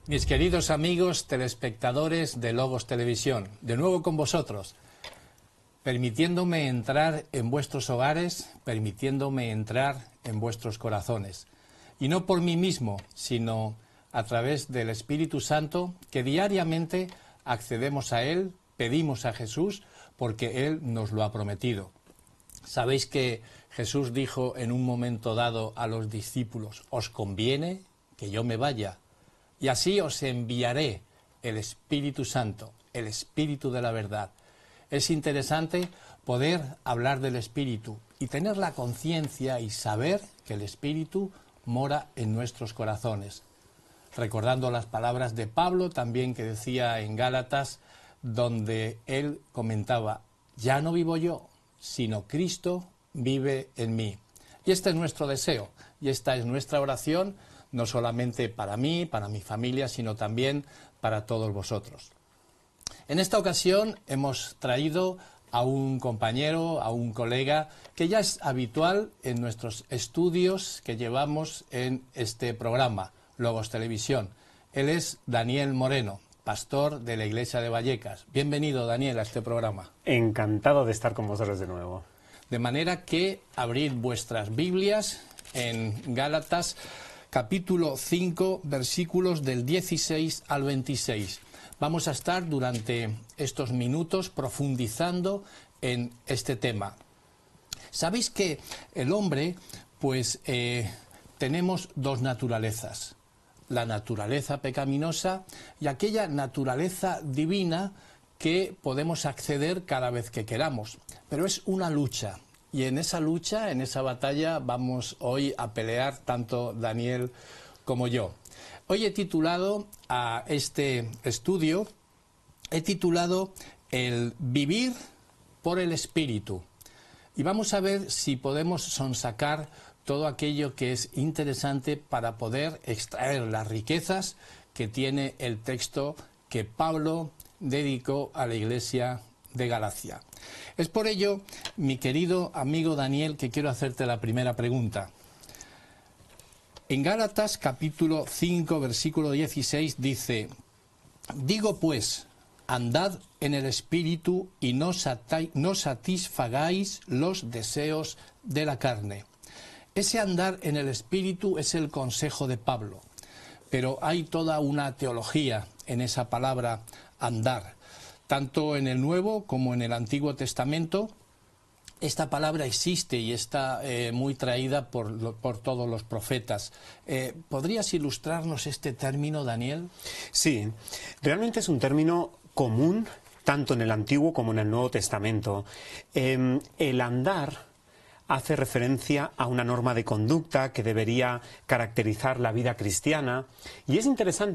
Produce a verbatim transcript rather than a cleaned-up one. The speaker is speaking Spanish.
Mis queridos amigos telespectadores de Logos Televisión, de nuevo con vosotros, permitiéndome entrar en vuestros hogares, permitiéndome entrar en vuestros corazones. Y no por mí mismo, sino a través del Espíritu Santo, que diariamente accedemos a Él, pedimos a Jesús, porque Él nos lo ha prometido. Sabéis que Jesús dijo en un momento dado a los discípulos: os conviene que yo me vaya, y así os enviaré el Espíritu Santo, el Espíritu de la verdad. Es interesante poder hablar del Espíritu y tener la conciencia y saber que el Espíritu mora en nuestros corazones. Recordando las palabras de Pablo también, que decía en Gálatas, donde él comentaba: ya no vivo yo, sino Cristo vive en mí. Y este es nuestro deseo, y esta es nuestra oración, no solamente para mí, para mi familia, sino también para todos vosotros. En esta ocasión hemos traído a un compañero, a un colega, que ya es habitual en nuestros estudios que llevamos en este programa, Logos Televisión. Él es Daniel Moreno, pastor de la Iglesia de Vallecas. Bienvenido, Daniel, a este programa. Encantado de estar con vosotros de nuevo. De manera que abrid vuestras Biblias en Gálatas, capítulo cinco, versículos del dieciséis al veintiséis. Vamos a estar durante estos minutos profundizando en este tema. Sabéis que el hombre, pues, eh, tenemos dos naturalezas: la naturaleza pecaminosa y aquella naturaleza divina que podemos acceder cada vez que queramos. Pero es una lucha, y en esa lucha, en esa batalla, vamos hoy a pelear tanto Daniel como yo. Hoy he titulado a este estudio, he titulado El vivir por el Espíritu. Y vamos a ver si podemos sonsacar todo aquello que es interesante para poder extraer las riquezas que tiene el texto que Pablo dedicó a la iglesia de Galacia. Es por ello, mi querido amigo Daniel, que quiero hacerte la primera pregunta. En Gálatas capítulo cinco, versículo dieciséis dice: digo pues, andad en el Espíritu y no, no satisfagáis los deseos de la carne. Ese andar en el Espíritu es el consejo de Pablo, pero hay toda una teología en esa palabra andar. Tanto en el Nuevo como en el Antiguo Testamento, esta palabra existe y está eh, muy traída por, lo, por todos los profetas. Eh, ¿Podrías ilustrarnos este término, Daniel? Sí, realmente es un término común tanto en el Antiguo como en el Nuevo Testamento. Eh, el andar hace referencia a una norma de conducta que debería caracterizar la vida cristiana, y es interesante